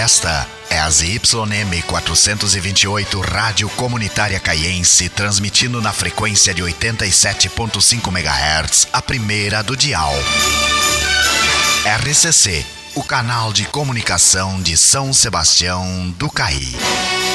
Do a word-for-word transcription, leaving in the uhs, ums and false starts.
Esta é a Z Y M quatrocentos e vinte e oito Rádio Comunitária Caiense, transmitindo na frequência de oitenta e sete ponto cinco megahertz, a primeira do dial. R C C, o canal de comunicação de São Sebastião do Caí.